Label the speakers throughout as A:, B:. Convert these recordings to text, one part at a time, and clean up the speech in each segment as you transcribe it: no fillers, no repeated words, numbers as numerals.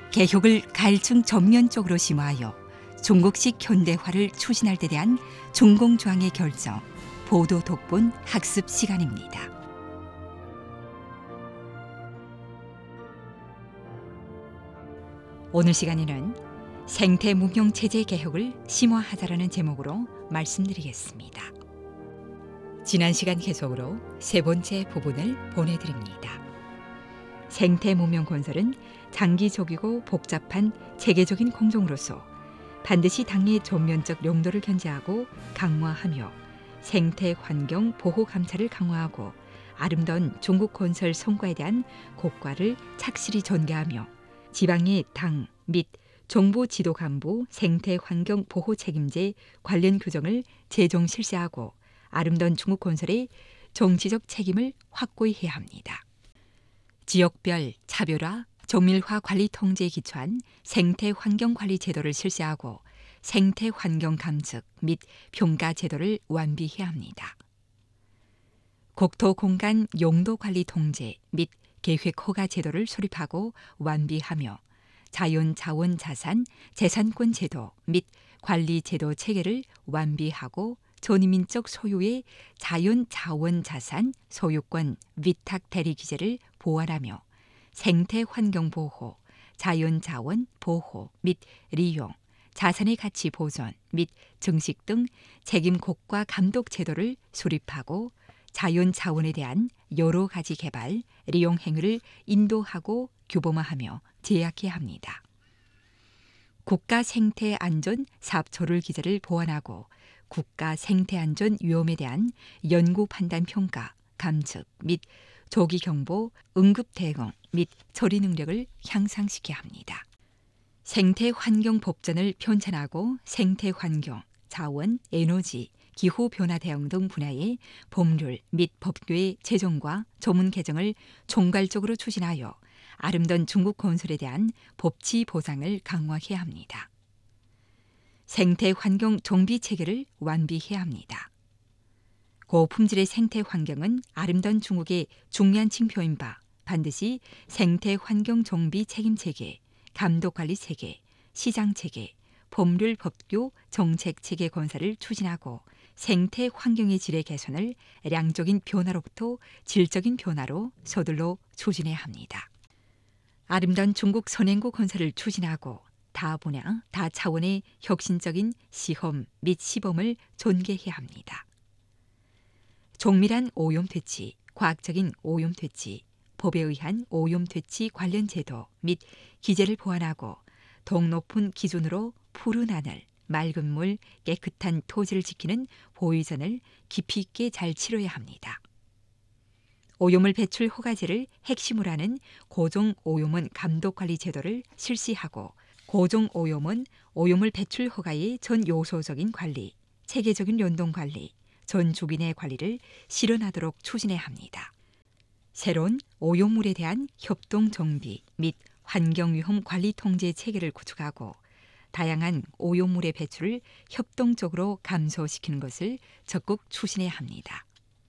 A: 개혁을 가일층 전면적으로 심화하여 중국식 현대화를 추진할 데 대한 중공조항의 결정, 보도 독본 학습 시간입니다. 오늘 시간에는 생태 문명 체제 개혁을 심화하자라는 제목으로 말씀드리겠습니다. 지난 시간 계속으로 세 번째 부분을 보내드립니다. 생태 문명 건설은 장기적이고 복잡한 체계적인 공정으로서 반드시 당의 전면적 용도를 견제하고 강화하며 생태 환경 보호 감찰을 강화하고 아름다운 중국 건설 성과에 대한 고과를 착실히 전개하며 지방의 당 및 정부 지도 간부 생태 환경 보호 책임제 관련 규정을 제정 실시하고 아름다운 중국 건설의 정치적 책임을 확고히 해야 합니다. 지역별 차별화, 정밀화 관리 통제에 기초한 생태 환경 관리 제도를 실시하고 생태 환경 감측 및 평가 제도를 완비해야 합니다. 국토 공간 용도 관리 통제 및 계획 허가 제도를 수립하고 완비하며 자연 자원 자산 재산권 제도 및 관리 제도 체계를 완비하고 전이민적 소유의 자연 자원 자산 소유권 위탁 대리 기제를 보완하며 생태 환경 보호, 자연 자원 보호 및利用, 자산의 가치 보존 및 증식 등 책임 고과 감독 제도를 수립하고 자연 자원에 대한 여러 가지 개발,利用 행위를 인도하고 규범화하며 제약해야 합니다. 국가 생태 안전 사업조를 기제를 보완하고 국가 생태 안전 위험에 대한 연구 판단 평가, 감측 및 조기 경보, 응급 대응 및 처리 능력을 향상시켜야 합니다. 생태 환경 법전을 편찬하고 생태 환경, 자원, 에너지, 기후 변화 대응 등 분야의 법률 및 법규의 제정과 조문 개정을 총괄적으로 추진하여 아름다운 중국 건설에 대한 법치 보장을 강화해야 합니다. 생태 환경 정비 체계를 완비해야 합니다. 고품질의 생태 환경은 아름다운 중국의 중요한 징표인 바 반드시 생태 환경 정비 책임 체계, 감독 관리 체계, 시장 체계, 법률 법규 정책 체계 건설을 추진하고 생태 환경의 질의 개선을 양적인 변화로부터 질적인 변화로 서둘러 추진해야 합니다. 아름다운 중국 선행구 건설을 추진하고 다 분야, 다 차원의 혁신적인 시험 및 시범을 전개해야 합니다. 정밀한 오염 퇴치, 과학적인 오염 퇴치, 법에 의한 오염 퇴치 관련 제도 및 기제를 보완하고 더 높은 기준으로 푸른 하늘, 맑은 물, 깨끗한 토지를 지키는 보위전을 깊이 있게 잘 치러야 합니다. 오염물 배출 허가제를 핵심으로 하는 고정 오염원 감독관리 제도를 실시하고 고정 오염원 오염물 배출 허가의 전 요소적인 관리, 체계적인 연동 관리, 전 주민의 관리를 실현하도록 추진해야 합니다. 새로운 오염물에 대한 협동 정비 및 환경위험 관리 통제 체계를 구축하고 다양한 오염물의 배출을 협동적으로 감소시키는 것을 적극 추진해야 합니다.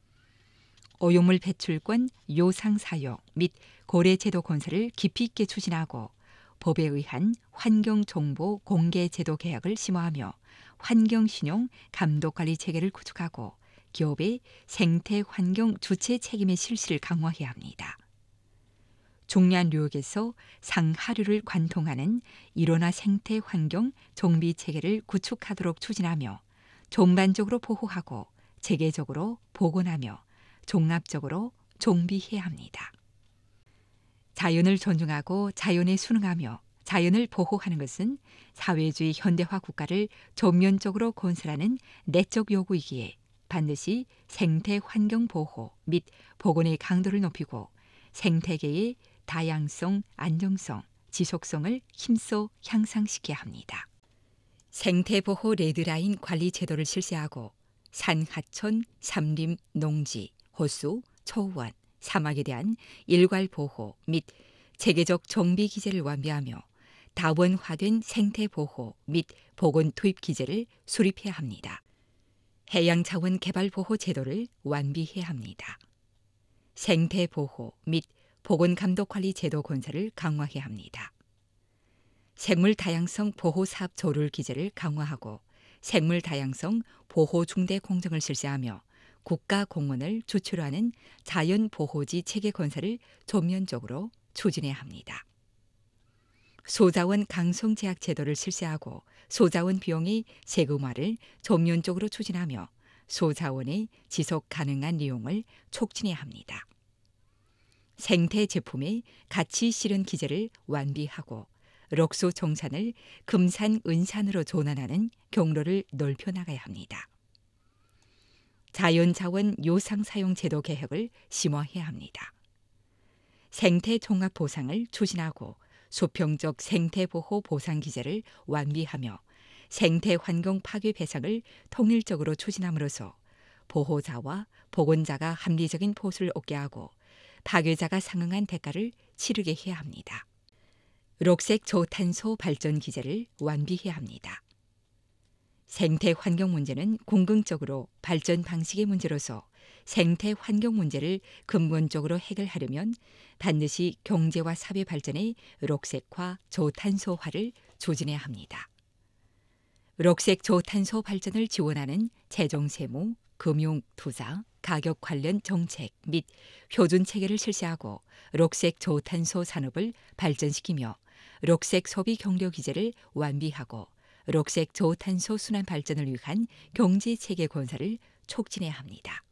A: 오염물 배출권 요상 사용 및 고래 제도 건설을 깊이 있게 추진하고 법에 의한 환경정보 공개 제도 개혁을 심화하며 환경신용 감독관리 체계를 구축하고 기업의 생태 환경 주체 책임의 실시를 강화해야 합니다. 중요한領域에서 상하류를 관통하는 일원화 생태 환경 정비 체계를 구축하도록 추진하며 전반적으로 보호하고 체계적으로 복원하며 종합적으로 정비해야 합니다. 자연을 존중하고 자연에 순응하며 자연을 보호하는 것은 사회주의 현대화 국가를 전면적으로 건설하는 내적 요구이기에 반드시 생태 환경 보호 및 복원의 강도를 높이고 생태계의 다양성, 안정성, 지속성을 힘써 향상시켜야 합니다. 생태보호 레드라인 관리 제도를 실시하고 산, 하천, 삼림, 농지, 호수, 초원, 사막에 대한 일괄 보호 및 체계적 정비 기제를 완비하며 다원화된 생태 보호 및 복원 투입 기제를 수립해야 합니다. 해양 자원 개발 보호 제도를 완비해야 합니다. 생태 보호 및 보건 감독 관리 제도 건설을 강화해야 합니다. 생물 다양성 보호 사업 조를 기제를 강화하고 생물 다양성 보호 중대 공정을 실시하며 국가 공원을 주체로 하는 자연 보호지 체계 건설을 전면적으로 추진해야 합니다. 소자원 강성 제약 제도를 실시하고 소자원 비용의 세금화를 전면적으로 추진하며 소자원의 지속 가능한 이용을 촉진해야 합니다. 생태 제품의 가치 실현 기제를 완비하고 록소 정산을 금산, 은산으로 전환하는 경로를 넓혀 나가야 합니다. 자연자원 요상 사용 제도 개혁을 심화해야 합니다. 생태 종합 보상을 추진하고 수평적 생태보호 보상 기제를 완비하며 생태 환경 파괴 배상을 통일적으로 추진함으로써 보호자와 복원자가 합리적인 보수를 얻게 하고 파괴자가 상응한 대가를 치르게 해야 합니다. 녹색 저탄소 발전 기제를 완비해야 합니다. 생태 환경 문제는 궁극적으로 발전 방식의 문제로서 생태 환경 문제를 근본적으로 해결하려면 반드시 경제와 사회 발전의 녹색화, 저탄소화를 추진해야 합니다. 녹색 저탄소 발전을 지원하는 재정 세무, 금융, 투자, 가격 관련 정책 및 표준 체계를 실시하고 녹색 저탄소 산업을 발전시키며 녹색 소비 경력 기제를 완비하고 녹색 저탄소 순환 발전을 위한 경제 체계 건설을 촉진해야 합니다.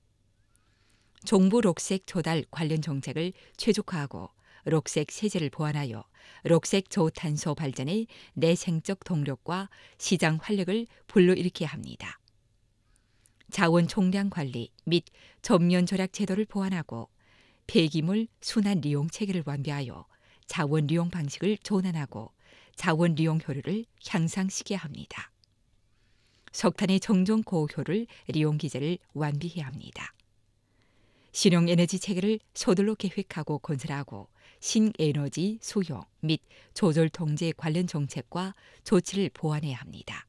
A: 정부 녹색 조달 관련 정책을 최적화하고 녹색 세제를 보완하여 녹색 저탄소 발전의 내생적 동력과 시장 활력을 불러일으켜야 합니다. 자원 총량 관리 및 전면 절약 제도를 보완하고 폐기물 순환 리용 체계를 완비하여 자원 리용 방식을 전환하고 자원 리용 효율을 향상시켜야 합니다. 석탄의 정종 고효율 리용 기제를 완비해야 합니다. 신용에너지 체계를 서둘러 계획하고 건설하고 신에너지 수요 및 조절 통제 관련 정책과 조치를 보완해야 합니다.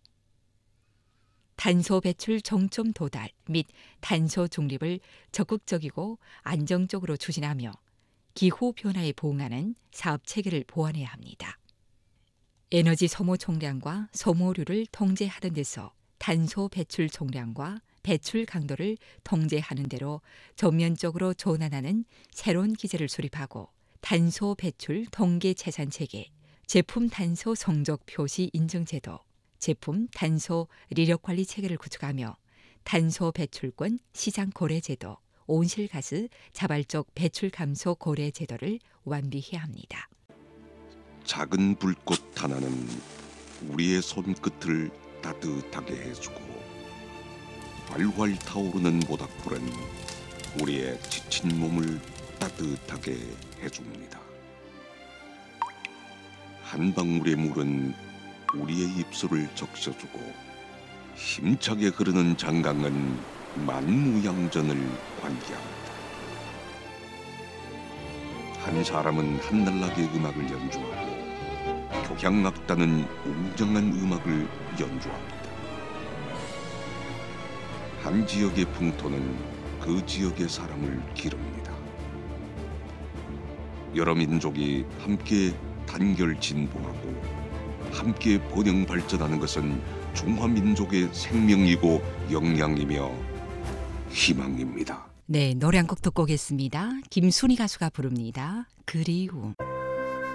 A: 탄소 배출 정점 도달 및 탄소 중립을 적극적이고 안정적으로 추진하며 기후 변화에 부응하는 사업 체계를 보완해야 합니다. 에너지 소모 총량과 소모류를 통제하던 데서 탄소 배출 총량과 배출 강도를 통제하는 대로 전면적으로 전환하는 새로운 기제를 수립하고 탄소 배출 통계 채산 체계, 제품 탄소 성적 표시 인증 제도, 제품 탄소 리력 관리 체계를 구축하며 탄소 배출권 시장 거래 제도, 온실가스 자발적 배출 감소 거래 제도를 완비해야 합니다.
B: 작은 불꽃 하나는 우리의 손끝을 따뜻하게 해주고 활활 타오르는 모닥불은 우리의 지친 몸을 따뜻하게 해줍니다. 한 방울의 물은 우리의 입술을 적셔주고 힘차게 흐르는 장강은 만무양전을 관계합니다. 한 사람은 한날나게 음악을 연주하고 교향악단은 웅장한 음악을 연주합니다. 한 지역의 풍토는 그 지역의 사람을 기릅니다. 여러 민족이 함께 단결 진보하고 함께 번영 발전하는 것은 중화민족의 생명이고 역량이며 희망입니다.
A: 네, 노래 한 곡 듣고 오겠습니다. 김순희 가수가 부릅니다. 그리움.